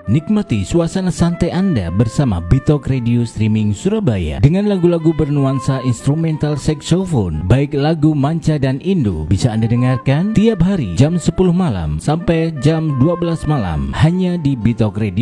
Nikmati suasana santai Anda bersama Bitok Radio Streaming Surabaya dengan lagu-lagu bernuansa instrumental saxophone, baik lagu manca dan Indo, bisa Anda dengarkan tiap hari jam 10 malam sampai jam 12 malam hanya di Bitok Radio.